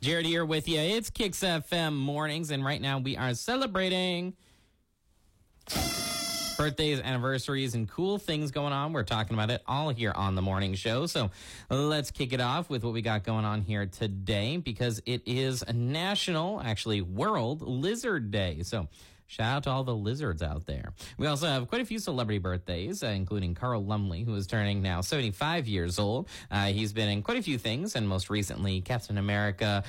Jared here with you. It's Kicks FM mornings, and right now we are celebrating birthdays, anniversaries, and cool things going on. We're talking about it all here on the morning show. So let's kick it off with what we got going on here today, because it is World Lizard Day. So shout out to all the lizards out there. We also have quite a few celebrity birthdays, including Carl Lumley, who is turning now 75 years old. He's been in quite a few things, and most recently Captain America,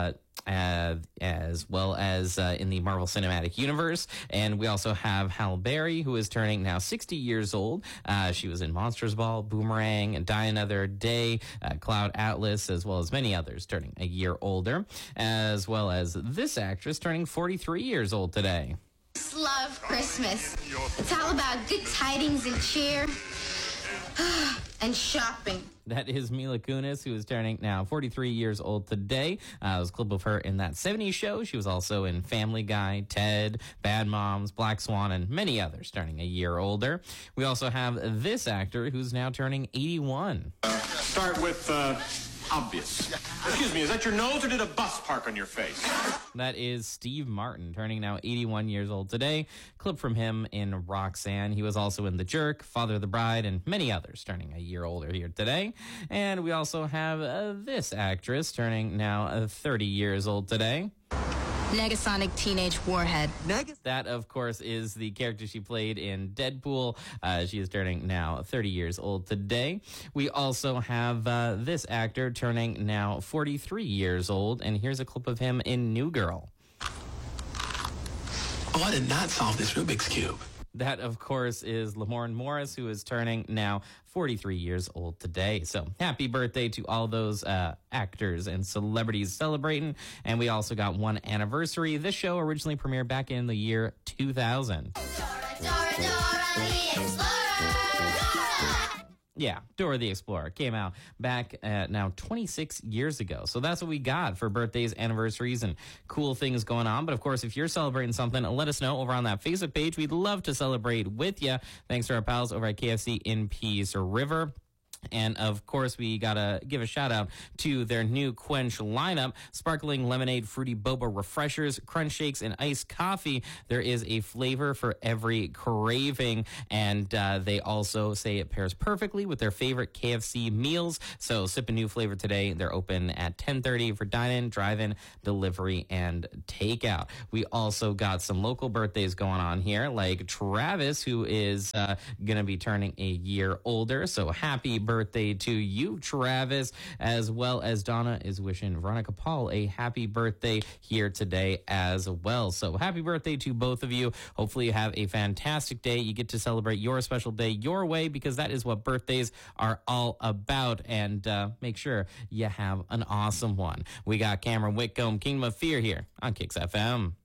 as well as in the Marvel Cinematic Universe. And we also have Halle Berry, who is turning now 60 years old. She was in Monsters Ball, Boomerang, and Die Another Day, Cloud Atlas, as well as many others turning a year older, as well as this actress turning 43 years old today. Love Christmas. It's all about good tidings and cheer and shopping. That is Mila Kunis, who is turning now 43 years old today. There's a clip of her in that 70s show. She was also in Family Guy, Ted, Bad Moms, Black Swan, and many others, turning a year older. We also have this actor who's now turning 81. Start with obvious. Excuse me, is that your nose or did a bus park on your face? That is Steve Martin, turning now 81 years old today. Clip from him in Roxanne. He was also in The Jerk, Father of the Bride, and many others, turning a year older here today. And we also have this actress turning now 30 years old today. Negasonic Teenage Warhead. That, of course, is the character she played in Deadpool. She is turning now 30 years old today. We also have this actor turning now 43 years old, and here's a clip of him in New Girl. Oh, I did not solve this Rubik's Cube. That, of course, is Lamorne Morris, who is turning now 43 years old today. So happy birthday to all those actors and celebrities celebrating. And we also got one anniversary. This show originally premiered back in the year 2000. Yeah, Dora the Explorer came out back now 26 years ago. So that's what we got for birthdays, anniversaries, and cool things going on. But of course, if you're celebrating something, let us know over on that Facebook page. We'd love to celebrate with you. Thanks to our pals over at KFC in Peace River. And, of course, we got to give a shout-out to their new Quench lineup. Sparkling lemonade, fruity boba refreshers, crunch shakes, and iced coffee. There is a flavor for every craving. And they also say it pairs perfectly with their favorite KFC meals. So sip a new flavor today. They're open at 10:30 for dine-in, drive-in, delivery, and takeout. We also got some local birthdays going on here, like Travis, who is going to be turning a year older. So happy birthday to you, Travis, as well as Donna is wishing Veronica Paul a happy birthday here today as well. So happy birthday to both of you. Hopefully you have a fantastic day. You get to celebrate your special day your way, because that is what birthdays are all about. And make sure you have an awesome one. We got Cameron Whitcomb, Kingdom of Fear, here on Kicks FM.